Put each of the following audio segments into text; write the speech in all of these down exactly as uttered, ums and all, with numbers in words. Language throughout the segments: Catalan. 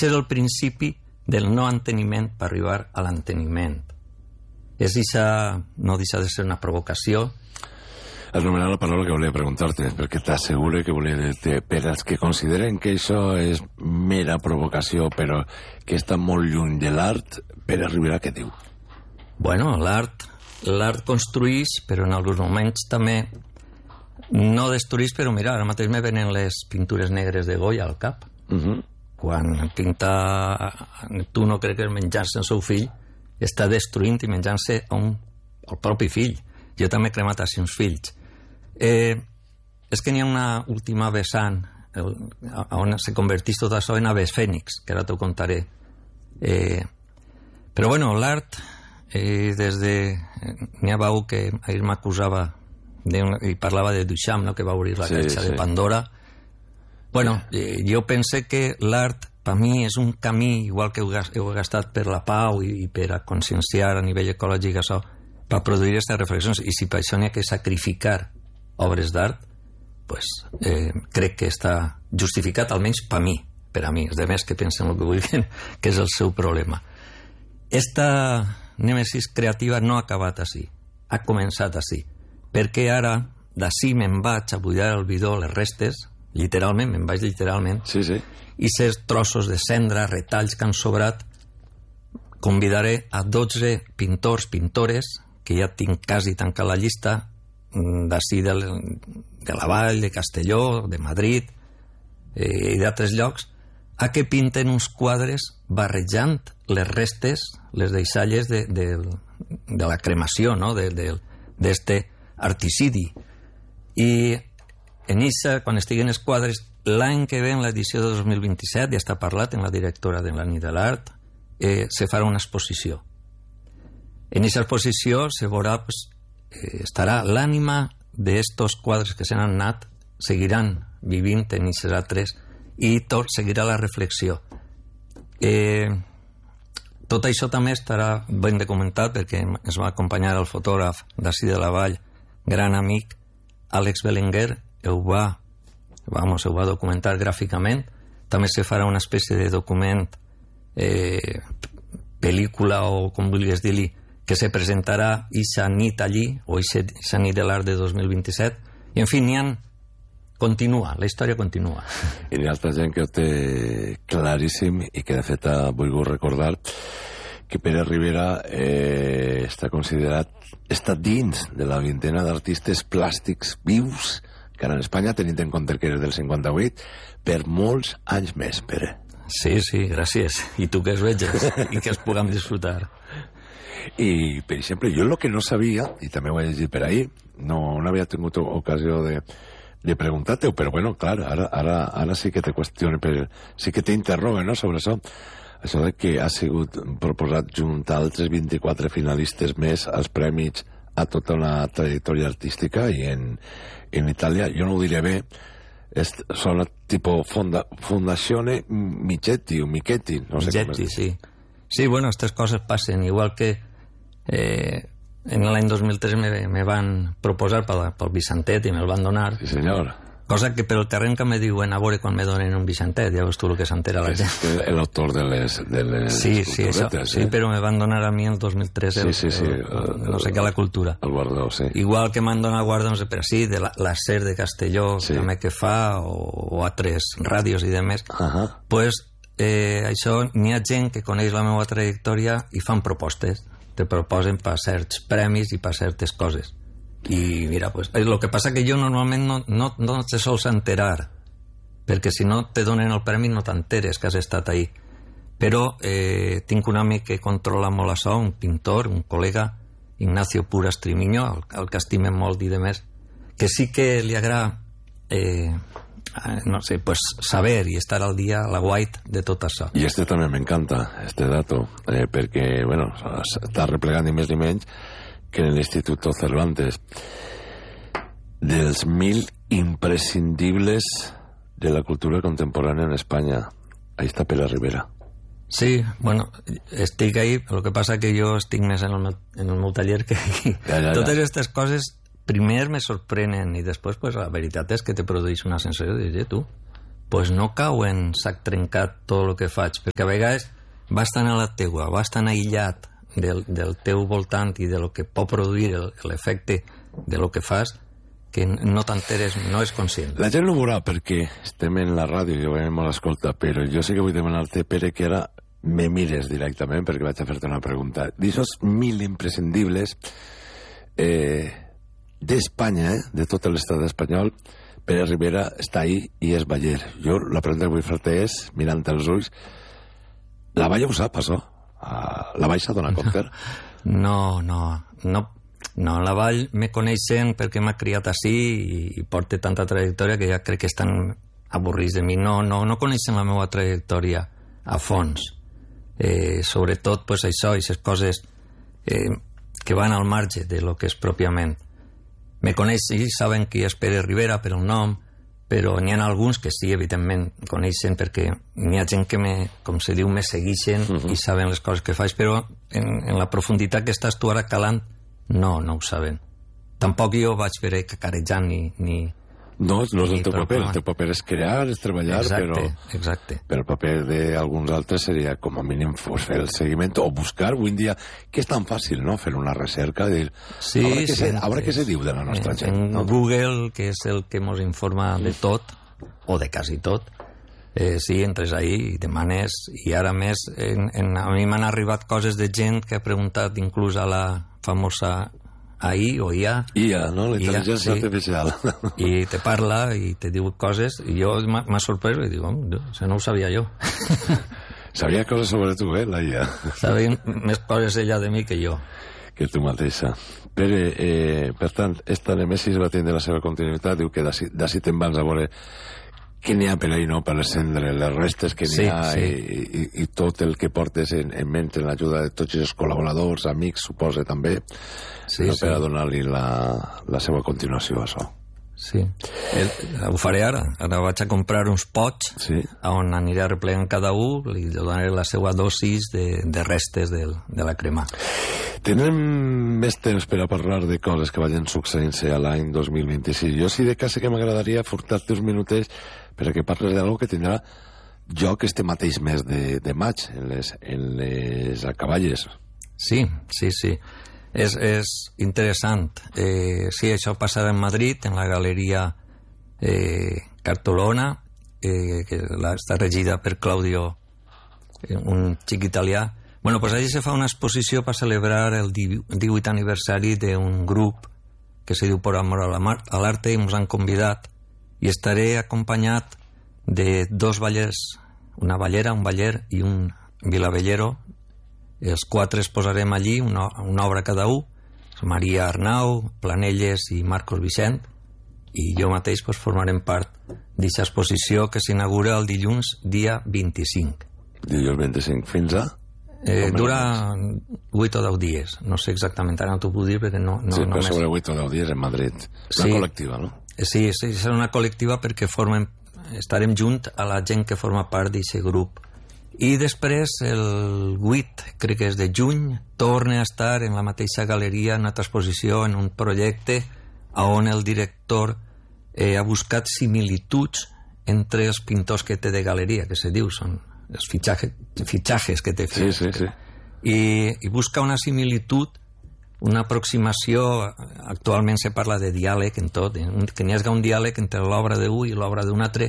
Això és el principi del no enteniment per arribar a l'enteniment. És això, no deixa de ser una provocació. Has nomenat la paraula que volia preguntar-te, perquè t'asseguro que volia dir-te, per als que consideren que això és mera provocació, però que està molt lluny de l'art, Pere Ribera què diu? Bueno, l'art l'art construïx, però en alguns moments també no destruïx, però mira, ara mateix me venen les pintures negres de Goya al cap. Uh-huh. Quan pinta Neptuno, crec que és menjar-se el seu fill, està destruint i menjant-se un, el propi fill. Jo també he cremat així uns fills. Eh, és que n'hi ha una última vessant el, on se converteix tot això en aves fènix, que ara t'ho contaré. Eh, però bueno, l'art, eh, des de... N'hi ha veu que ahir m'acusava i parlava de Duchamp, no?, que va obrir la sí, caixa sí. de Pandora. Bueno, eh, jo pense que l'art per mi és un camí, igual que heu gastat per la pau i, i per a conscienciar a nivell ecològic això, per produir aquestes reflexions, i si per això n'hi ha que sacrificar obres d'art, pues, eh, crec que està justificat, almenys per mi, per a mi, els demés que pensen el que vulguin, que és el seu problema. Esta nèmesis creativa no ha acabat així, ha començat així, perquè ara d'ací me'n vaig a buidar al bidó les restes, literalment, me'n vaig literalment, sí, sí. i ces trossos de cendra, retalls que han sobrat, convidaré a dotze pintors, pintores, que ja tinc quasi tancat la llista, d'ací de, de la Vall, de Castelló, de Madrid eh, i d'altres llocs, a que pinten uns quadres barrejant les restes, les deixalles de, de, de la cremació, no?, d'este articidi. I en Issa, quan estiguen els quadres, l'any que ve, en l'edició de dos mil vint-i-set, ja està parlat en la directora de la Nit de l'Art, eh, se farà una exposició. En aquesta exposició se veurà, pues, eh, estarà l'ànima d'estos quadres que se n'han anat, seguiran vivint en aquests altres, i tot seguirà la reflexió. Eh, tot això també estarà ben documentat, perquè es va acompanyar el fotògraf d'ací de la Vall, gran amic, Àlex Belenguer, ho va, vamos, ho va documentar gràficament. També se farà una espècie de document, eh, pel·lícula o com vulguis dir-li, que se presentarà ixa nit allí, o ixa nit de l'art de dos mil vint-i-set, i en fi, n'hi ha... Continua, la història continua. I n'hi ha altra gent que ho té claríssim i que de fet ha volgut recordar que Pere Ribera eh, està considerat, està dins de la vintena d'artistes plàstics vius que ara en Espanya, tenint en compte que eres del cinquanta-vuit, per molts anys més, Pere. Sí, sí, gràcies. I tu que es veges i que es puguem disfrutar. I, per exemple, jo el que no sabia, i també ho he llegit per ahir, no, no havia tingut ocasió de, de preguntar-te-ho, però bueno, clar, ara, ara, ara sí que te qüestione, per, sí que t'interroga, no?, sobre això. Això de que ha sigut proposat junt a altres vint-i-quatre finalistes més als premis a tota una trajectòria artística, i en, en Itàlia, jo no ho diré bé, és, són tipus fonda, Fondazione Michetti o Michetti, no sé Michetti, com és. sí. Sí, bueno, estas coses passen, igual que eh, en l'any dos mil tres me, me van proposar pel, pel Vicentet i me'l van donar. Sí, senyor. Cosa que per el terreny que me diuen a veure quan me donen un Vicentet, ja veus tu el que s'entera la gent. És l'autor de les, de les sí, sí, això, eh? sí, però me van donar a mi el dos mil tres el, sí, sí, sí, el, el, no sé què, la cultura. El guardó, sí. Igual que m'han donat guardó, no sé, però sí, de la, la SER de Castelló, sí, també que fa, o, o altres ràdios i demés, uh -huh. pues, eh, això, n'hi ha gent que coneix la meva trajectòria i fan propostes, te proposen per certs premis i per certes coses. I mira, pues, el que passa que jo normalment no, no, no te sols enterar, perquè si no te donen el premi no t'enteres que has estat ahí. Però eh, tinc un amic que controla molt això, un pintor, un col·lega, Ignacio Pura Estrimiño, el, el que estimen molt i demés, que sí que li agrada eh, no sé, pues saber i estar al dia a la guait de tot això. I este també m'encanta, este dato, eh, perquè, bueno, està replegant ni més ni menys que en l'Instituto Cervantes, dels mil imprescindibles de la cultura contemporània en Espanya. Ahí està Pere Ribera. Sí, bueno, estic ahí, el que passa que jo estic més en el meu, en el meu taller que aquí. Ja, ja, ja. Totes aquestes coses primer me sorprenen i després, pues, la veritat és que te produeix una sensació de dir, tu, pues no cau en sac trencat tot el que faig, perquè a vegades vas tan a la teua, vas tan aïllat del, del teu voltant i de lo que pot produir l'efecte de lo que fas, que no t'enteres, no és conscient. La gent no veurà perquè estem en la ràdio i obviament me l'escolta, però jo sí que vull demanar-te, Pere, que ara me mires directament perquè vaig a fer-te una pregunta. D'aixòs mil imprescindibles eh, d'Espanya, eh, de tot l'estat espanyol, Pere Ribera està ahí i és baller. Jo la pregunta que vull fer-te és, mirant els ulls, la Vall ho sap, això? La Vall s'ha donat compte? No, no, no. No, la Vall me coneixen perquè m'ha criat així i, i porta tanta trajectòria que ja crec que estan avorrits de mi. No, no, no coneixen la meva trajectòria a fons. Eh, sobretot, pues, això, aquestes coses eh, que van al marge de lo que és pròpiament. Me coneixen i saben qui és Pere Ribera per el nom, però n'hi ha alguns que sí, evidentment, coneixen perquè n'hi ha gent que, me, com se diu, me segueixen uh-huh. i saben les coses que faig, però en, en la profunditat que estàs tu ara calant, no, no ho saben. Tampoc jo vaig fer cacarejant ni... ni no, no és el teu paper. El teu paper és crear, és treballar, exacte, però... Exacte. Però el paper d'alguns altres seria, com a mínim, pues, fer el seguiment o buscar, avui en dia, que és tan fàcil, no?, fer una recerca, dir... Sí, a veure què sí. se, a veure què se diu de la nostra en, gent. En no? Google, que és el que ens informa de tot, o de quasi tot, eh, sí, entres ahí i demanes, i ara més, en, en, a mi m'han arribat coses de gent que ha preguntat inclús a la famosa A I o I A. I A, no? La intel·ligència sí. artificial. I te parla i te diu coses, i jo m'ha sorprès i dic, oh, això no ho sabia jo. Sabia coses sobre tu, eh, la I A. Sabia més coses ella de mi que jo. Que tu mateixa. Pere, eh, per tant, esta Nemesis va tindre la seva continuïtat, diu que d'ací te'n vas a veure que n'hi ha per ahí, no?, per encendre les restes que n'hi sí, ha sí. I, i, i tot el que portes en, en ment en l'ajuda de tots els col·laboradors, amics, suposa també, sí, no, sí. per a donar-li la, la seva continuació a això. Sí, el, ho faré ara. Ara vaig a comprar uns pots sí. on aniré replegant cada un, li donaré la seva dosis de, de restes del, de la crema. Tenim més temps per a parlar de coses que vagin succeint-se a l'any dos mil vint-i-sis. Jo sí de cas que m'agradaria furtar-te uns minutets per a que parles d'algo que tindrà lloc este mateix mes de, de maig en les, en les acaballes. Sí, sí, sí. És, és interessant. Eh, sí, això passarà en Madrid, en la galeria eh, Cartolona, eh, que la, està regida per Claudio, eh, un xic italià. Bueno, pues allí se fa una exposició per celebrar el divuit aniversari d'un grup que se diu Por Amor a l'Arte i ens han convidat i estaré acompanyat de dos ballers, una ballera, un baller i un vilavellero. Els quatre es posarem allí, una, una obra cada un, Maria Arnau, Planelles i Marcos Vicent, i jo mateix pues, formarem part d'aquesta exposició que s'inaugura el dilluns dia vint-i-cinc. Dilluns vint-i-cinc, fins a? Eh, dura vuit o deu dies, no sé exactament, ara no t'ho puc dir perquè no... no sí, no però sobre vuit o deu dies en Madrid. Una sí, col·lectiva, no? Sí, sí, serà una col·lectiva perquè formem, estarem junt a la gent que forma part d'aquest grup. I després, el vuit, crec que és de juny, torna a estar en la mateixa galeria, en una altra exposició, en un projecte on el director eh, ha buscat similituds entre els pintors que té de galeria, que se diu, són els fitxajes, fitxajes que té. Sí, sí, sí. I, i busca una similitud, una aproximació, actualment se parla de diàleg en tot, que n'hi hagi un diàleg entre l'obra d'un i l'obra d'un altre,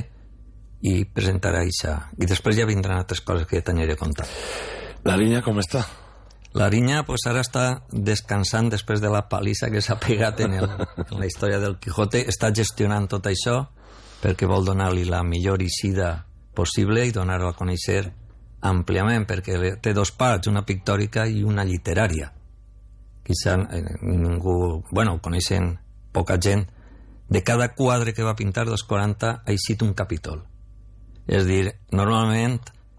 i presentarà això. I després ja vindran altres coses que t'aniré a contar. La Rinya com està? La Rinya pues, ara està descansant després de la palissa que s'ha pegat en, el, en la història del Quijote. Està gestionant tot això perquè vol donar-li la millor eixida possible i donar-ho a conèixer àmpliament, perquè té dos parts, una pictòrica i una literària. Quizà ningú... Bueno, ho coneixen poca gent. De cada quadre que va pintar dels quaranta ha eixit un capítol. És a dir, normalment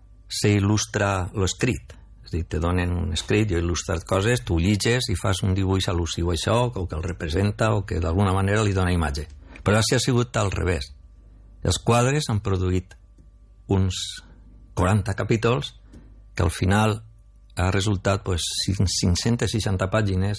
s'il·lustra l'escrit. És a dir, te donen un escrit, jo he il·lustrat coses, tu llitges i fas un dibuix al·lusiu a això, o que el representa, o que d'alguna manera li dona imatge. Però això ha sigut al revés. Els quadres han produït uns quaranta capítols que al final ha resultat pues, cinc-centes seixanta pàgines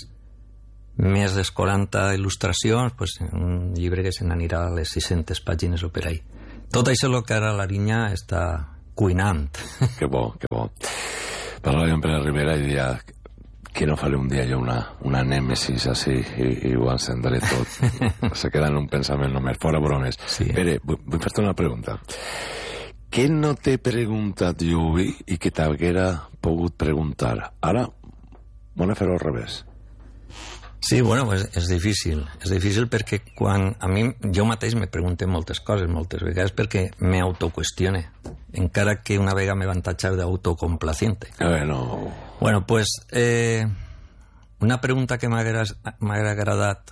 més les quaranta il·lustracions, pues, un llibre que se n'anirà a les sis-centes pàgines o per ahí. Tot això el que ara l'Arinya està cuinant. Que bo, que bo. Parlava amb Pere Rivera i deia que no faré un dia jo una, una nèmesis així i, i ho encendré tot. Se queda en un pensament només, fora bromes. Sí. Pere, vull, vull fer-te una pregunta. Què no t'he preguntat jo avui i que t'haguera pogut preguntar? Ara, m'ho he fer al revés. Sí, bueno, pues és difícil. És difícil perquè quan a mi, jo mateix me pregunto moltes coses, moltes vegades, perquè me autoqüestione, encara que una vegada me van tatxar d'autocomplaciente. Bueno... Bueno, pues eh, una pregunta que m'ha agradat,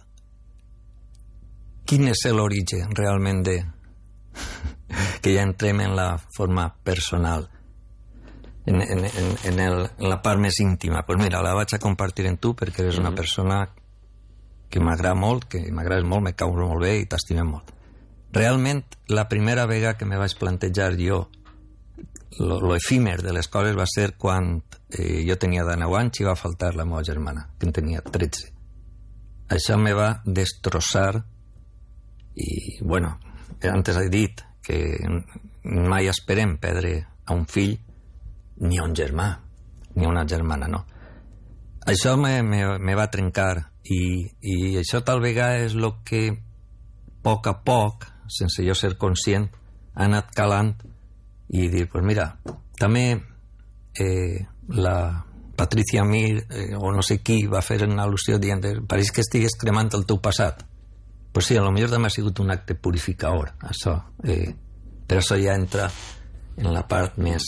quin és l'origen realment de... que ja entrem en la forma personal, en, en, en, en, el, en la part més íntima. Pues mira, la vaig a compartir en tu perquè eres una persona que m'agrada molt, que m'agrades molt, me cau molt bé i t'estimem molt. Realment, la primera vegada que me vaig plantejar jo lo, lo efímer de les coses va ser quan eh, jo tenia deu anys i va faltar la meva germana, que en tenia tretze. Això me va destrossar i, bueno, antes he dit que mai esperem perdre a un fill ni a un germà, ni a una germana, no. Això me, me, me va trencar i, i això tal vegada és el que a poc a poc, sense jo ser conscient, ha anat calant i dir, pues mira, també eh, la Patricia Mir eh, o no sé qui va fer una al·lusió dient pareix que estigues cremant el teu passat. Pues sí, a lo millor també ha sigut un acte purificador, això. Eh, però això ja entra en la part més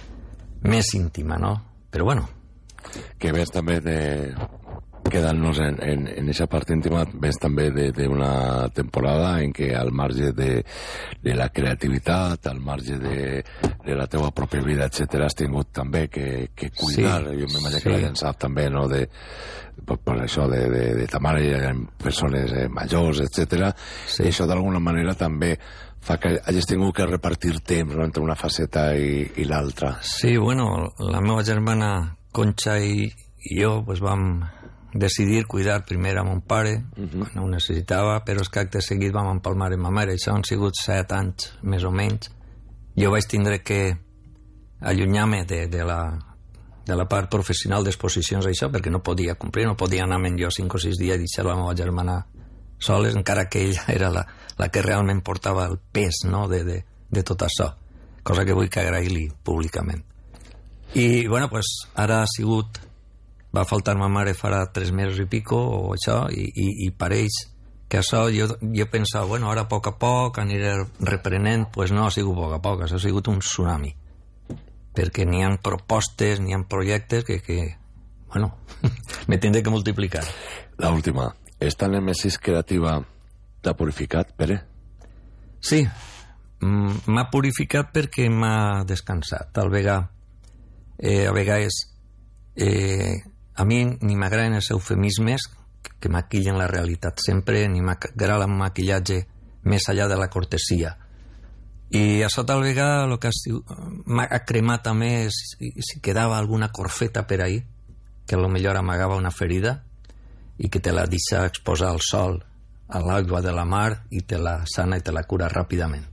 més íntima, no? Però bueno. Que ves també de... quedant-nos en, en, en aquesta part íntima, ves també d'una temporada en què al marge de, de la creativitat, al marge de, de la teva pròpia vida, etcètera, has tingut també que, que cuidar. Sí, jo m'imagino sí. que la gent sap també, no?, de, per, per això de, de, de ta mare hi ha persones eh, majors, etcètera. Sí. I això d'alguna manera també fa que hagis tingut que repartir temps, no?, entre una faceta i, i l'altra. Sí, bueno, la meva germana Concha i, i jo pues, vam decidir cuidar primer a mon pare, uh-huh. quan ho necessitava, però és que acte seguit vam empalmar amb ma mare. Això han sigut set anys, més o menys. Jo vaig tindre que allunyar-me de, de, la, de la part professional d'exposicions a això, perquè no podia complir, no podia anar-me'n jo cinc o sis dies i deixar la meva germana soles, encara que ella era la, la que realment portava el pes, no?, de, de, de tot això, cosa que vull que agrair-li públicament. I, bueno, pues, ara ha sigut... va faltar ma mare farà tres mesos i pico o això, i, i, i pareix que això, jo, jo pensava, bueno, ara a poc a poc aniré reprenent. Pues no ha sigut a poc a poc, això ha sigut un tsunami, perquè n'hi ha propostes, n'hi ha projectes que, que bueno, me tindré que multiplicar. La última, esta nèmesis creativa t'ha purificat, Pere? Sí, m'ha purificat perquè m'ha descansat. Tal vegada, eh, a vegades eh, a mi ni m'agraden els eufemismes que maquillen la realitat sempre, ni m'agrada el maquillatge més allà de la cortesia. I això tal vegada el que m'ha cremat també és si quedava alguna corfeta per ahí, que potser amagava una ferida i que te la deixa exposar al sol, a l'aigua de la mar, i te la sana i te la cura ràpidament.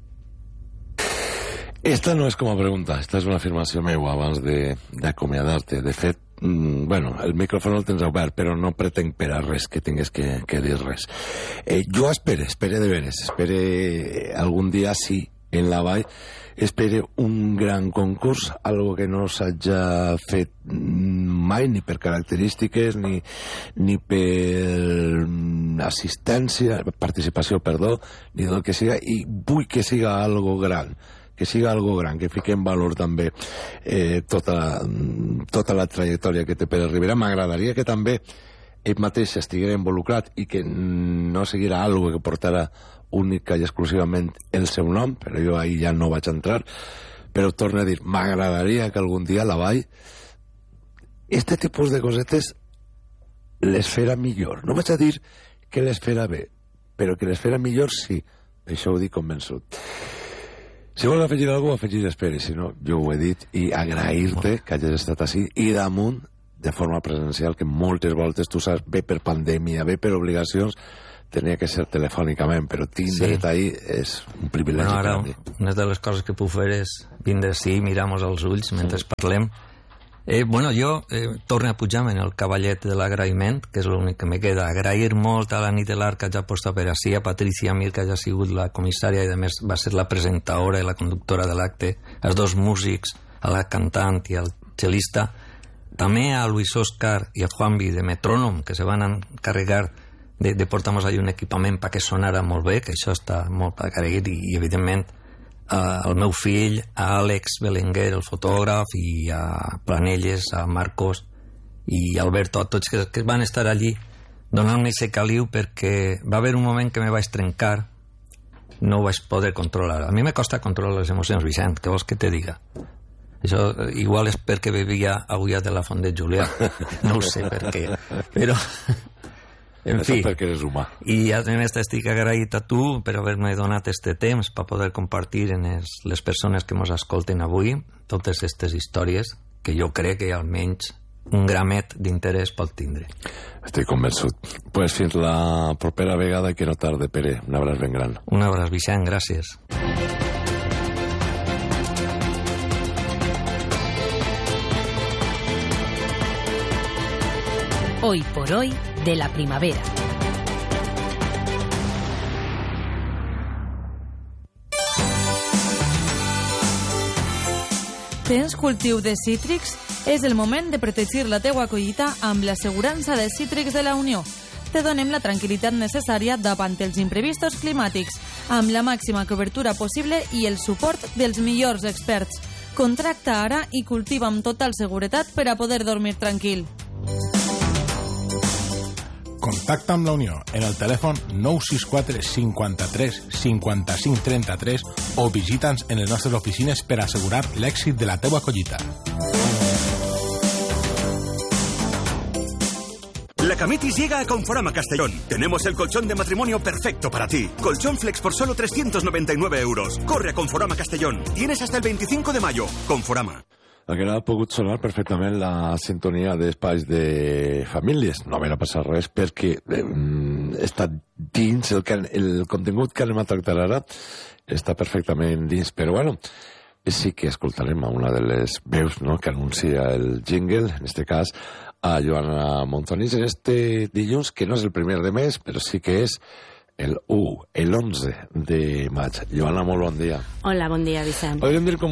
Esta no és com a pregunta, esta és una afirmació meva abans d'acomiadar-te. De fet, mm, bueno, el micròfon el tens obert, però no pretenc per a res que tingues que, que dir res. Eh, jo espere, espere de veres, espere algun dia, sí, en la vall, espere un gran concurs, algo que no s'hagi fet mai, ni per característiques, ni, ni per assistència, participació, perdó, ni del que siga, i vull que siga algo gran, que siga algo gran, que fiqui en valor també eh, tota, tota la trajectòria que té Pere Rivera. M'agradaria que també ell mateix estiguera involucrat i que no seguirà algo que portara única i exclusivament el seu nom, però jo ahir ja no vaig entrar. Però torno a dir, m'agradaria que algun dia la Vall este tipus de cosetes les fera millor. No vaig a dir que les fera bé, però que les fera millor sí, això ho dic convençut. Si vols afegir alguna cosa, afegir esperi, si no, jo ho he dit, i agrair-te que hagis estat així, i damunt, de forma presencial, que moltes voltes, tu saps, bé per pandèmia, bé per obligacions, tenia que ser telefònicament, però tindre't sí. ahí és un privilegi. Bueno, ara, una de les coses que puc fer és vindre així, mirar-nos als ulls mentre sí. parlem. Eh, bueno, jo eh, torno a pujar-me en el cavallet de l'agraïment, que és l'únic que me queda. Agrair molt a la nit de l'Arc que ja ha posat per així, a Patricia Mir, que ja ha sigut la comissària i a més va ser la presentadora i la conductora de l'acte, als dos músics, a la cantant i al cel·lista, també a Luis Óscar i a Juanvi de Metrònom, que se van encarregar de, de portar-nos allà un equipament perquè sonara molt bé, que això està molt agraït, i, i evidentment al meu fill, a Àlex Belenguer, el fotògraf, i a Planelles, a Marcos i Alberto, a tots que, que van estar allí donant-me aquest caliu, perquè va haver un moment que me vaig trencar, no ho vaig poder controlar. A mi me costa controlar les emocions, Vicent, què vols que te diga? Això igual és perquè bevia aigua de la font de Julià, no ho sé per què, però... En Això fi, perquè eres humà. I a més t'estic agraït a tu per haver-me donat este temps per poder compartir en es, les persones que ens escolten avui totes aquestes històries que jo crec que almenys un gramet d'interès pot tindre. Estic convençut. Pues fins la propera vegada i que no tarde, Pere. Un abraç ben gran. Un abraç, Vicent, gràcies. Hoy por hoy de la primavera. Tens cultiu de cítrics? És el moment de protegir la teua collita amb l'assegurança de Cítrics de la Unió. Te donem la tranquil·litat necessària davant els imprevistos climàtics, amb la màxima cobertura possible i el suport dels millors experts. Contracta ara i cultiva amb total seguretat per a poder dormir tranquil. Contacta amb la Unió en el telèfon nou sis quatre cinquanta-tres cinquanta-cinc trenta-tres o visita'ns en les nostres oficines per assegurar l'èxit de la teua collita. La Camitis llega a Conforama Castellón. Tenemos el colchón de matrimonio perfecto para ti. Colchón Flex por solo trescientos noventa y nueve euros. Corre a Conforama Castellón. Tienes hasta el veinticinco de mayo. Conforama. Hauria pogut sonar perfectament la sintonia d'espais de famílies. No haurà passat res perquè eh, està dins el, que, el contingut que anem a tractar ara està perfectament dins, però bueno, sí que escoltarem a una de les veus, no?, que anuncia el jingle, en este cas a Joana Montonís, en este dilluns, que no és el primer de mes, però sí que és el u, el onze de maig. Joana, molt bon dia. Hola, bon dia, Vicent. Podríem dir com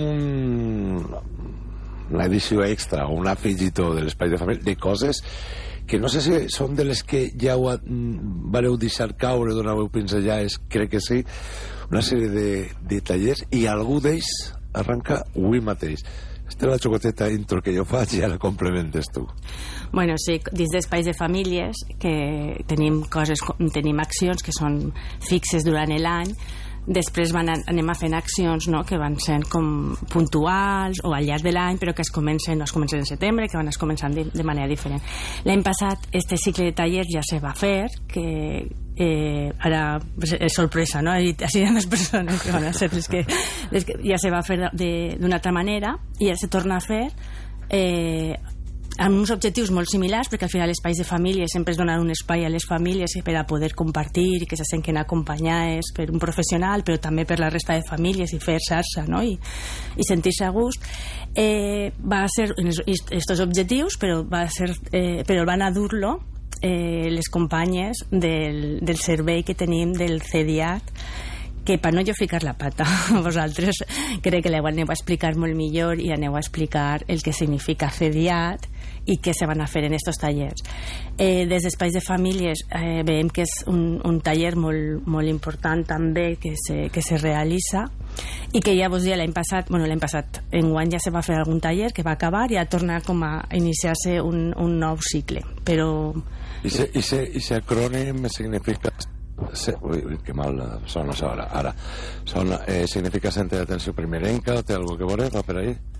un... una edició extra o un afegitó de l'espai de família, de coses que no sé si són de les que ja ho vareu deixar caure, donàveu pinzellades, crec que sí, una sèrie de, de tallers, i algú d'ells arranca avui mateix. Esta és la xocoteta intro que jo faig i ara complementes tu. Bueno, sí, dins d'espais de famílies que tenim coses, tenim accions que són fixes durant l'any. Després van a, anem a fent accions, no?, que van sent com puntuals o al llarg de l'any, però que es comencen, no es comencen en setembre, que van es començant de, de manera diferent. L'any passat este cicle de tallers ja se va fer, que eh, ara és sorpresa, no? Així hi ha més persones que van a ser les que, les que ja se va fer d'una altra manera i ja se torna a fer eh, amb uns objectius molt similars, perquè al final els espais de família sempre es donen un espai a les famílies per a poder compartir i que se senten acompanyades per un professional, però també per la resta de famílies i fer xarxa, no?, i, i sentir-se a gust. Eh, va ser estos objectius, però va ser eh, però van a dur-lo eh, les companyes del, del servei que tenim del C D I A T, que per no jo ficar la pata vosaltres crec que l'aneu a explicar molt millor i aneu a explicar el que significa C D I A T i què se van a fer en estos tallers. Eh, des d'espais de famílies eh, veiem que és un, un taller molt, molt important també que se, que se realitza i que ja vos dia l'any passat, bueno, l'any passat enguany ja se va fer algun taller que va acabar i ja torna com a iniciar-se un, un nou cicle, però... I se, i se, i se acrònim significa... Se, ui, que mal sona això ara, ara. Sona, eh, significa centre d'atenció primerenca, té algo que veure, va per ahí?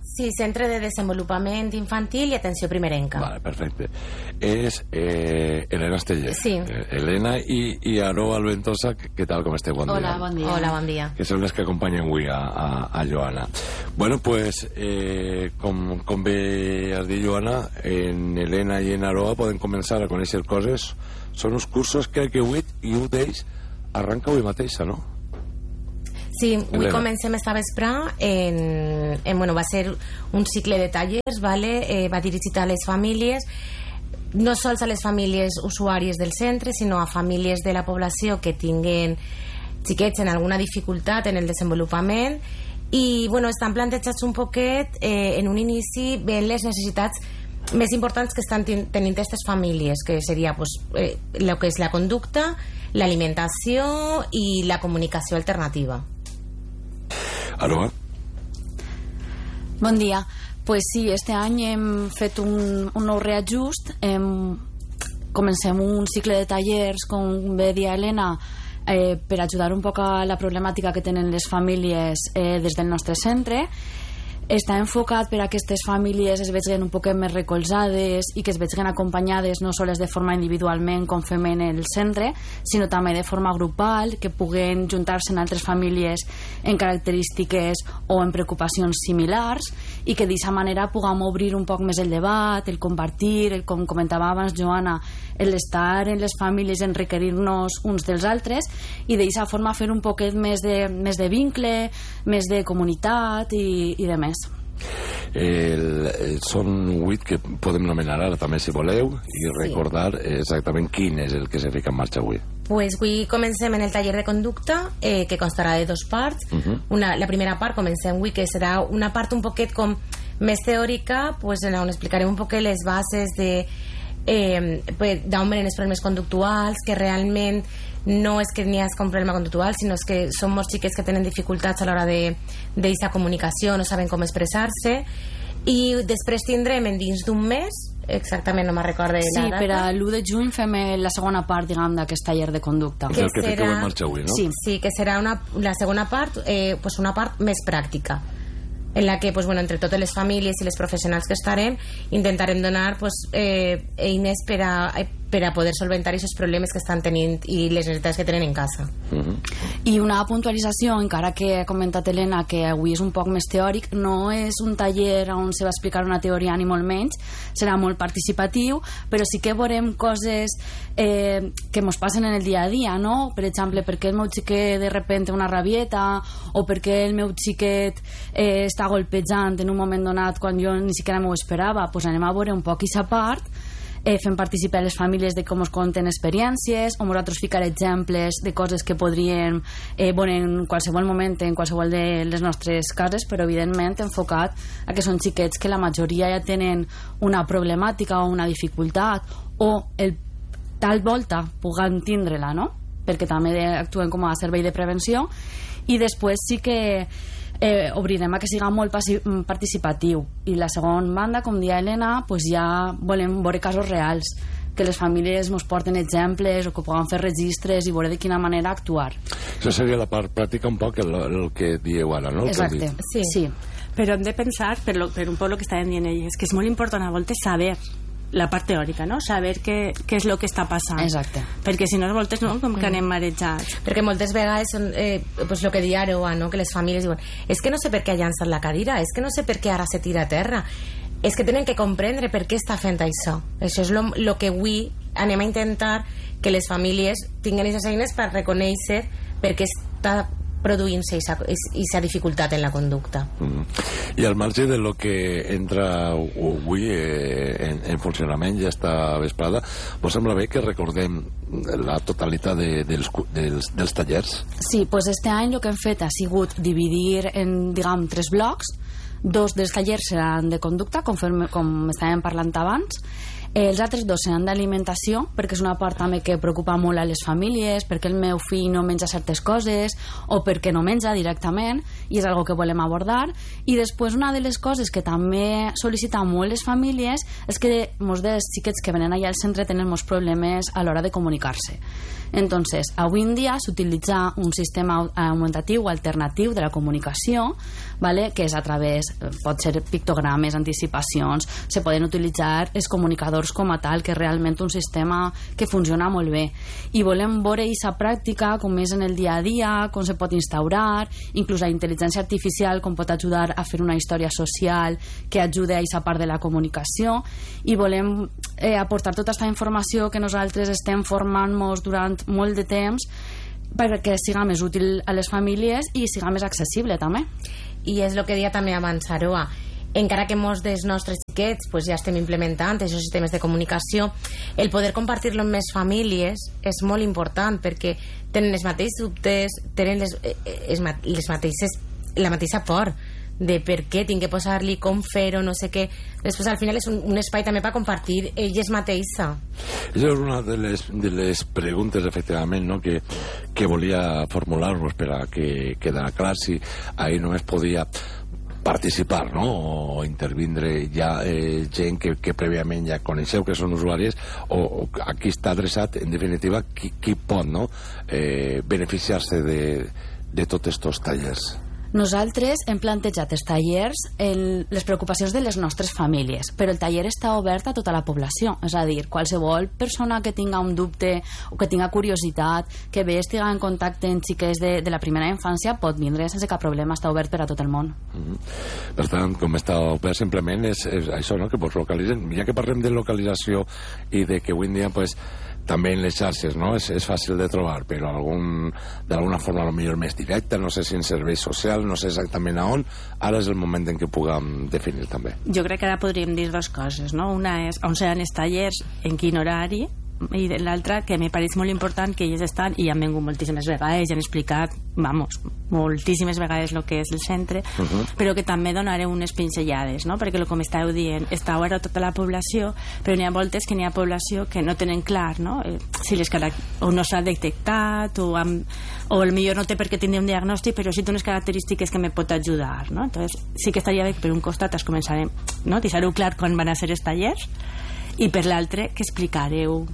Sí, Centre de Desenvolupament Infantil i Atenció Primerenca. Vale, perfecte. És eh, Elena Esteller. Sí. Eh, Elena i, i Aroa Alventosa, què tal, com esteu? Bon Hola, dia. bon dia. Hola, bon dia. Que són les que acompanyen avui a, a, a Joana. Bueno, pues, eh, com, com bé has dit, Joana, en Elena i en Aroa poden començar a conèixer coses. Són uns cursos que que avui, i un d'ells arranca avui mateixa, no? Sí, avui comencem esta vespre en, en, bueno, va ser un cicle de tallers, vale? eh, va dirigit a les famílies, no sols a les famílies usuàries del centre, sinó a famílies de la població que tinguen xiquets en alguna dificultat en el desenvolupament i bueno, estan plantejats un poquet eh, en un inici ben les necessitats més importants que estan tenint aquestes famílies, que seria pues, eh, el que és la conducta, l'alimentació i la comunicació alternativa. Aroa? Bon dia. Pues sí, este any hem fet un, un nou reajust. Hem, comencem un cicle de tallers, com bé dia Helena, eh, per ajudar un poc a la problemàtica que tenen les famílies eh, des del nostre centre. Està enfocat per a que aquestes famílies es vegin un poc més recolzades i que es vegin acompanyades no sols de forma individualment com fem en el centre, sinó també de forma grupal, que puguen juntar-se en altres famílies en característiques o en preocupacions similars i que d'aquesta manera puguem obrir un poc més el debat, el compartir, el, com comentava abans Joana, l'estar en les famílies, en requerir-nos uns dels altres i d'aquesta forma fer un poquet més de, més de vincle, més de comunitat i, i de més. El, el, són vuit que podem nomenar ara també si voleu i recordar exactament quin és el que se fica en marxa avui. Pues avui comencem en el taller de conducta eh, que constarà de dos parts. Uh-huh. una, la primera part comencem avui, que serà una part un poquet com més teòrica, pues, on explicarem un poquet les bases de eh, d'augment en els problemes conductuals, que realment no és que n'hi hagi un problema conductual, sinó és que són molts xiquets que tenen dificultats a l'hora d'aquesta comunicació, no saben com expressar-se, i després tindrem en dins d'un mes, exactament no me'n recordo sí, la data. Sí, per a l'u de juny fem la segona part, diguem, d'aquest taller de conducta. Que, que serà, en marxa avui, no? Sí, sí, que serà una, la segona part, eh, pues una part més pràctica, en la que pues, bueno, entre totes les famílies i les professionals que estarem intentarem donar pues, eh, eines per a, per a poder solventar aquests problemes que estan tenint i les necessitats que tenen en casa. Uh-huh. I una puntualització, encara que ha comentat Helena que avui és un poc més teòric, no és un taller on se va explicar una teoria ni molt menys, serà molt participatiu, però sí que veurem coses eh, que ens passen en el dia a dia, no? Per exemple, per què el meu xiquet de repente té una rabieta, o per què el meu xiquet eh, està golpejant en un moment donat quan jo ni siquiera m'ho esperava. Pues anem a veure un poc aquesta part, eh, fem participar les famílies de com es conten experiències, o nosaltres ficar exemples de coses que podrien eh, veure en qualsevol moment en qualsevol de les nostres cases, però evidentment enfocat a que són xiquets que la majoria ja tenen una problemàtica o una dificultat, o el tal volta puguen tindre-la, no? Perquè també actuem com a servei de prevenció. I després sí que eh, obrirem a que siga molt participatiu, i la segona banda, com dia Helena, pues ja volem veure casos reals, que les famílies ens porten exemples o que puguem fer registres i veure de quina manera actuar. Això seria la part pràctica un poc el, el que dieu ara, no? Exacte, sí. sí. Però hem de pensar, per, lo, per un poc el que estaven dient elles, que és molt important a voltes saber la part teòrica, no? Saber què, què és el que està passant. Exacte. Perquè si no, a voltes, no? Com que anem marejats. Perquè moltes vegades són, eh, pues lo que deia Aroa, no? Que les famílies diuen, és que no sé per què ha llançat la cadira, és que no sé per què ara se tira a terra, és que tenen que comprendre per què està fent això. Això és el que avui anem a intentar que les famílies tinguin aquestes eines per reconèixer per què està produint-se aquesta dificultat en la conducta. Mm. I al marge de lo que entra avui eh, en, en funcionament ja està vesprada, vos sembla bé que recordem la totalitat de, dels, dels, dels tallers? Sí, pues este any el que hem fet ha sigut dividir en, diguem, tres blocs. Dos dels tallers seran de conducta, com, com estàvem parlant abans. Eh, els altres dos seran d'alimentació, perquè és una part també que preocupa molt a les famílies, perquè el meu fill no menja certes coses o perquè no menja directament, i és algo que volem abordar. I després una de les coses que també sol·licita molt les famílies és que molts dels xiquets que venen allà al centre tenen molts problemes a l'hora de comunicar-se. Entonces, avui en dia s'utilitza un sistema augmentatiu alternatiu de la comunicació, ¿vale? Que és a través, pot ser pictogrames, anticipacions, se poden utilitzar els comunicadors com a tal, que és realment un sistema que funciona molt bé. I volem veure aquesta pràctica com és en el dia a dia, com se pot instaurar, inclús la intel·ligència artificial com pot ajudar a fer una història social que ajude a aquesta part de la comunicació, i volem eh, aportar tota aquesta informació que nosaltres estem formant-nos durant molt de temps perquè siga més útil a les famílies i siga més accessible també. I és el que deia també abans Aroa, encara que molts dels nostres xiquets pues, ja estem implementant aquests sistemes de comunicació, el poder compartir-lo amb més famílies és molt important perquè tenen els mateixos dubtes, tenen les, les, les mateixes, la mateixa por de per què tinc que posar-li, com fer-ho, no sé què. Després al final és un, un espai també per compartir elles mateixa. Això és una de les, de les preguntes efectivament, no? que, que volia formular-nos per a que quedara clar si ahir només podia participar, no? O intervindre ja eh, gent que, que prèviament ja coneixeu que són usuaris, o, o aquí està adreçat en definitiva qui, qui pot, no? eh, beneficiar-se de, de tots estos tallers. Nosaltres hem plantejat els tallers en les preocupacions de les nostres famílies, però el taller està obert a tota la població, és a dir, qualsevol persona que tinga un dubte o que tinga curiositat, que bé estiga en contacte amb xiquets de, de la primera infància, pot vindre sense cap problema, està obert per a tot el món. Mm-hmm. Per tant, com està obert simplement és, és això, no? Que vos localitzen. Ja que parlem de localització i de que avui en dia pues, també en les xarxes, no? És, és fàcil de trobar, però algun, d'alguna forma potser més directa, no sé si en servei social, no sé exactament a on. Ara és el moment en què puguem definir també. Jo crec que ara podríem dir dues coses, no? Una és on seran els tallers, en quin horari, i l'altra, que me pareix molt important, que ells estan, i han vingut moltíssimes vegades i han explicat, vamos, moltíssimes vegades el que és el centre, uh -huh. però que també donaré unes pinzellades, no? Perquè com estàveu dient, està obert a tota la població, però n'hi ha voltes que n'hi ha població que no tenen clar, no? Si les o no s'ha detectat o, amb, o el millor no té per què tindre un diagnòstic, però sí té unes característiques que me pot ajudar, no? Entonces sí que estaria bé que per un costat es començarem, no? Deixareu clar quan van a ser els tallers, i per l'altre que explicareu.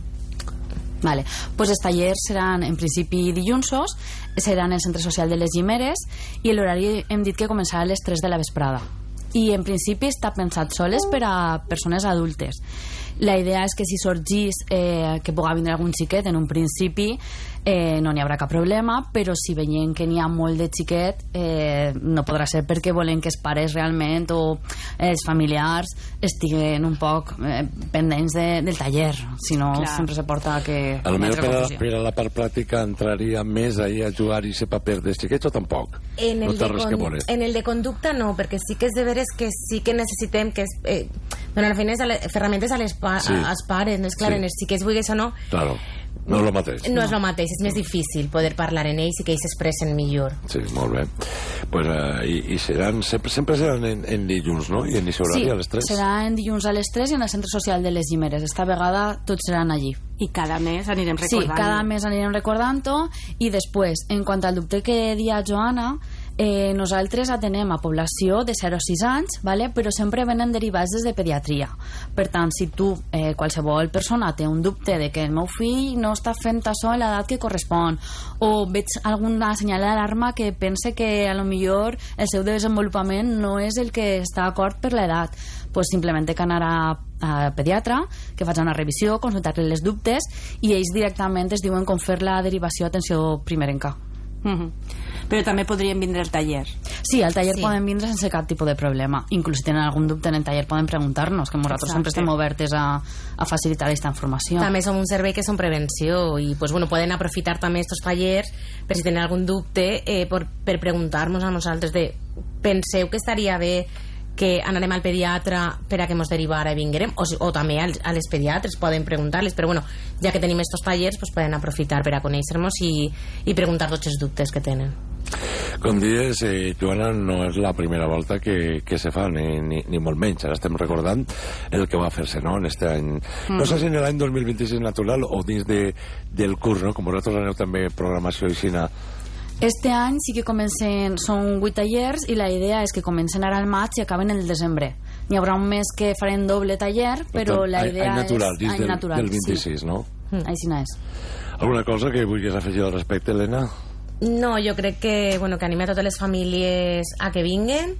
Vale. Pues els tallers seran en principi dilluns, seran el Centre Social de les Llimeres, i l'horari hem dit que començarà a les tres de la vesprada, i en principi està pensat soles per a persones adultes. La idea és que si sorgís eh, que pugui vindre algun xiquet en un principi eh, no n'hi haurà cap problema, però si veiem que n'hi ha molt de xiquet eh, no podrà ser perquè volen que els pares realment o els familiars estiguen un poc eh, pendents de, del taller, si no clar. Sempre se porta que a lo millor per, a, per a la part pràctica entraria més ahí a jugar i ser paper dels xiquets o tampoc? En el, no de, con, en el de conducta no, perquè sí que és de veres que sí que necessitem que es, eh, donar ferramentes a les pa, sí. als pares, no és clar, sí. En els xiquets vulguis o no, claro. No és el mateix. No, no és el mateix, és més difícil poder parlar en ells i que ells s'expressen millor. Sí, molt bé. Pues, uh, i, i seran, sempre, sempre seran en, en dilluns, no? I en aquest horari sí, a les tres? Sí, serà en dilluns a les tres i en el Centre Social de les Llimeres. Esta vegada tots seran allí. I cada mes anirem recordant. Sí, cada mes anirem recordant-ho, i després, en quant al dubte que dia Joana, Eh, nosaltres atenem a població de zero a sis anys, vale? Però sempre venen derivats des de pediatria. Per tant, si tu, eh, qualsevol persona té un dubte de que el meu fill no està fent això en l'edat que correspon, o veig alguna senyal d'alarma que pense que a lo millor el seu desenvolupament no és el que està d'acord per l'edat, pues simplement que anar a a pediatra, que faig una revisió, consultar-li les dubtes, i ells directament es diuen com fer la derivació a atenció primerenca. Uh-huh. Però també podrien vindre al taller. Sí, al taller sí. Poden vindre sense cap tipus de problema. Inclús si tenen algun dubte en el taller poden preguntar-nos, que nosaltres sempre estem obertes a, a facilitar aquesta informació. També som un servei que són prevenció i pues, bueno, poden aprofitar també aquests tallers per si tenen algun dubte eh, per, per preguntar-nos a nosaltres de penseu que estaria bé que anarem al pediatre per a que mos derivara i vinguerem, o, o també als, a les pediatres poden preguntar-les, però bueno, ja que tenim estos tallers pues poden aprofitar per a conèixer-nos i, i preguntar tots els dubtes que tenen. Com dius, eh, Joana, no és la primera volta que, que se fa, ni, ni, ni molt menys. Ara estem recordant el que va fer-se, no?, en este any. Mm. No sé si en l'any dos mil vint-i-sis natural o dins de, del curs, no?, com vosaltres aneu també programació i xina. Este any sí que comencen, són vuit tallers i la idea és que comencen ara al maig i acaben el desembre. N'hi haurà un mes que farem doble taller, però la idea any natural, és... Any natural, del vint-i-sis, sí. No? Mm. Així no és. Alguna cosa que vulguis afegir al respecte, Helena? No, jo crec que, bueno, que anime a totes les famílies a que vinguen,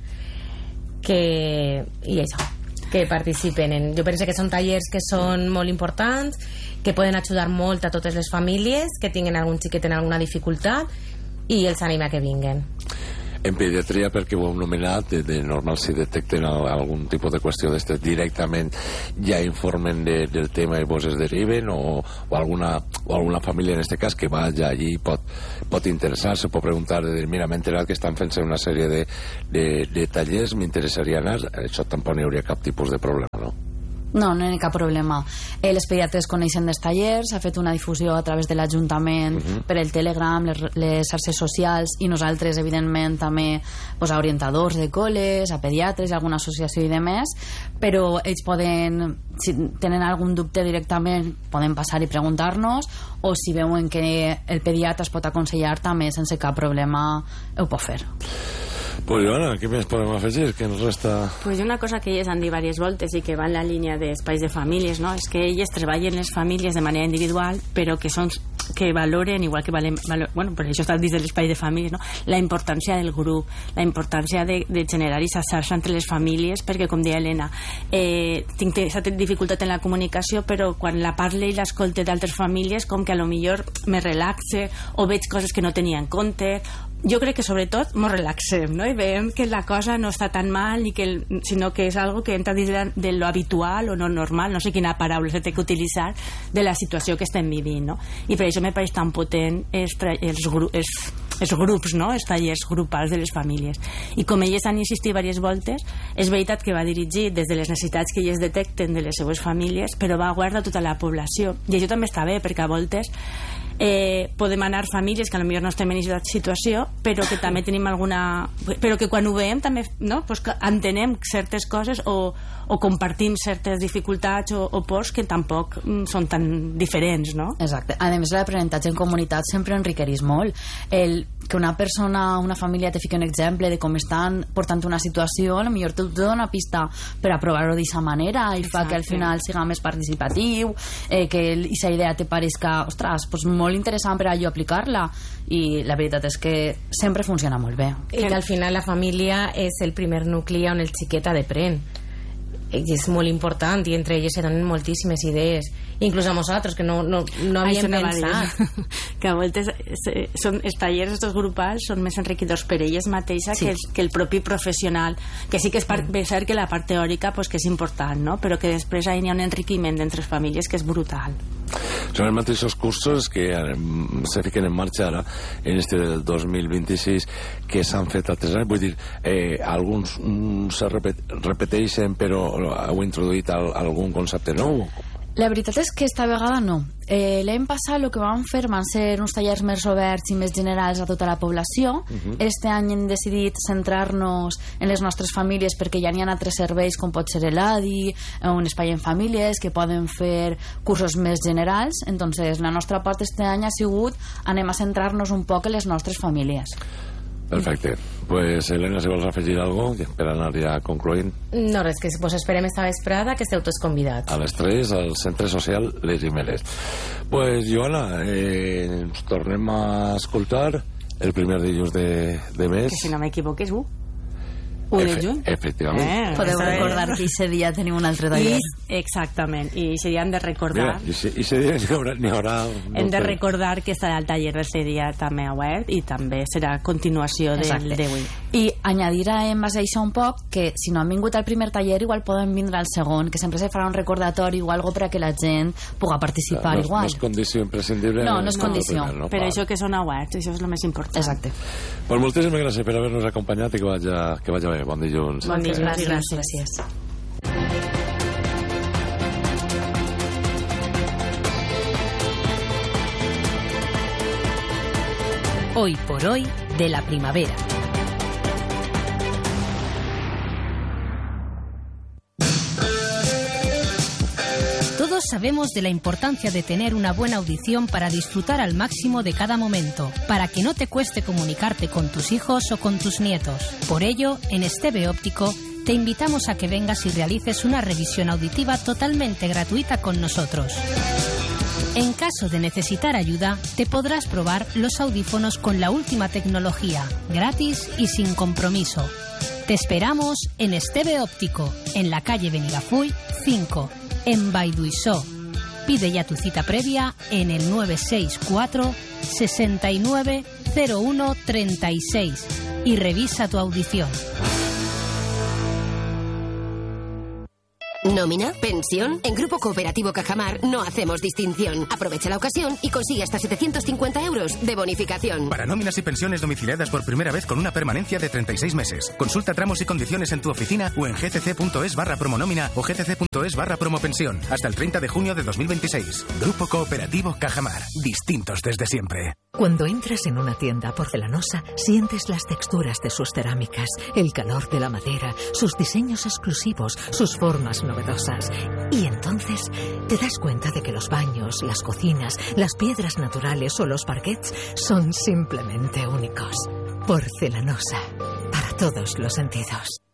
que... i això, que participen. En... Jo penso que són tallers que són molt importants, que poden ajudar molt a totes les famílies que tinguen algun xiquet en alguna dificultat, i els anima a que vinguen. En pediatria, perquè ho heu nomenat, de, de normal si detecten algun tipus de qüestió d'estes directament ja informen de, del tema i vos es deriven, o, o, alguna, o alguna família en este cas que va ja allí pot, pot interessar-se, pot preguntar de dir, mira, m'he enterat que estan fent-se una sèrie de, de, de tallers, m'interessaria anar, això tampoc no hi hauria cap tipus de problema, no? No, no hi ha cap problema. Eh, les pediatres coneixen dels tallers, s'ha fet una difusió a través de l'Ajuntament, uh -huh. per el Telegram, les, les xarxes socials, i nosaltres, evidentment, també pues, a orientadors de col·les, a pediatres, a alguna associació i demés, però ells poden, si tenen algun dubte directament, poden passar i preguntar-nos, o si veuen que el pediatre es pot aconsellar, també sense cap problema ho pot fer. Pues Joana, què més podem afegir? Què ens resta? Pues una cosa que elles han dit diverses voltes i que va en la línia d'espais de famílies, no? És que elles treballen les famílies de manera individual, però que són que valoren, igual que valen, valor, bueno, per això està dins de l'espai de famílies, no? La importància del grup, la importància de, de generar aquesta xarxa entre les famílies, perquè, com deia Helena, eh, tinc aquesta dificultat en la comunicació, però quan la parle i l'escolte d'altres famílies, com que a lo millor me relaxe, o veig coses que no tenia en compte. Jo crec que sobretot mos relaxem, no? I veiem que la cosa no està tan mal, ni que el, sinó que és algo que entra dins de, de lo habitual o no normal, no sé quina paraula se té que utilitzar, de la situació que estem vivint, no? I per això me pareix tan potent els, els, els, els grups, no? Els tallers grupals de les famílies. I com elles han insistit diverses voltes, és veritat que va dirigir des de les necessitats que elles detecten de les seues famílies, però va a guardar tota la població. I això també està bé, perquè a voltes eh, podem anar famílies que potser no estem en aquesta situació, però que també tenim alguna... però que quan ho veiem també, no? Pues que entenem certes coses o, o compartim certes dificultats o, o pors que tampoc mm, són tan diferents, no? Exacte. A més, l'aprenentatge en comunitat sempre enriquereix molt. El que una persona, una família te fiqui un exemple de com estan portant una situació, potser te dona pista per a provar-ho d'aquesta manera i fa que al final siga més participatiu, eh, que aquesta idea te pareixca, ostres, pues molt interessant per a jo aplicar-la, i la veritat és que sempre funciona molt bé. I que al final la família és el primer nucli on el xiquet aprèn, i és molt important, i entre elles se donen moltíssimes idees, inclús a nosaltres que no, no, no havíem pensat que a voltes són, els tallers estos grupals són més enriquidors per elles mateixes, sí, que, el, que el propi professional, que sí que és part, mm. cert que la part teòrica pues, que és important, no? Però que després hi ha un enriquiment d'entre les famílies que és brutal. Són els mateixos cursos que se fiquen en marxa ara en este del dos mil vint-i-sis que s'han fet altres anys, vull dir, eh, alguns mm, se repet, repeteixen però heu introduït al, algun concepte nou? La veritat és que esta vegada no. Eh, L'any passat el que vam fer van ser uns tallers més oberts i més generals a tota la població. Uh-huh. Este any hem decidit centrar-nos en les nostres famílies perquè ja n'hi ha altres serveis com pot ser l'A D I, un espai en famílies que poden fer cursos més generals. Entonces la nostra aposta este any ha sigut anem a centrar-nos un poc en les nostres famílies. Perfecte. Pues Helena, si vols afegir alguna cosa per anar ja concloent. No, res, que vos esperem esta vesprada, que esteu tots convidats. A les tres al Centre Social Les Imeles. Pues Joana, eh, ens tornem a escoltar el primer dilluns de, de mes. Que si no m'equivoco és u. u de juny. Efectivament. Eh, Podeu recordar que aquest dia tenim un altre taller. I, exactament. I aquest dia hem de recordar... Mira, i aquest dia n'hi haurà... N'hi haurà hem de recordar que estarà el taller d'aquest dia també a web i també serà continuació del d'avui. I añadir en base a això un poc que si no han vingut al primer taller igual poden vindre al segon, que sempre se farà un recordatori o algo per a que la gent puga participar no, igual. No és condició imprescindible. No, no és condició. No, no, per això que són a web, això és el més important. Exacte. Pues moltíssimes gràcies per haver-nos acompanyat i que vagi, que vagi bé. Bon dilluns. Bon dilluns. Gràcies. Gràcies. Hoy por hoy de la primavera. Todos sabemos de la importancia de tener una buena audición para disfrutar al máximo de cada momento, para que no te cueste comunicarte con tus hijos o con tus nietos. Por ello, en Esteve Óptico, te invitamos a que vengas y realices una revisión auditiva totalmente gratuita con nosotros. En caso de necesitar ayuda, te podrás probar los audífonos con la última tecnología, gratis y sin compromiso. Te esperamos en Esteve Óptico, en la calle Benigafull cinco, en Baiduisó. Pide ya tu cita previa en el nueve seis cuatro, sesenta y nueve, cero uno, treinta y seis y revisa tu audición. ¿Nómina? ¿Pensión? En Grupo Cooperativo Cajamar no hacemos distinción. Aprovecha la ocasión y consigue hasta setecientos cincuenta euros de bonificación. Para nóminas y pensiones domiciliadas por primera vez con una permanencia de treinta y seis meses. Consulta tramos y condiciones en tu oficina o en gcc.es barra promonómina o gcc.es barra promopensión. Hasta el treinta de junio de dos mil veintiséis. Grupo Cooperativo Cajamar. Distintos desde siempre. Cuando entras en una tienda porcelanosa, sientes las texturas de sus cerámicas, el calor de la madera, sus diseños exclusivos, sus formas novedosas. Y entonces te das cuenta de que los baños, las cocinas, las piedras naturales o los parquets son simplemente únicos. Porcelanosa, para todos los sentidos.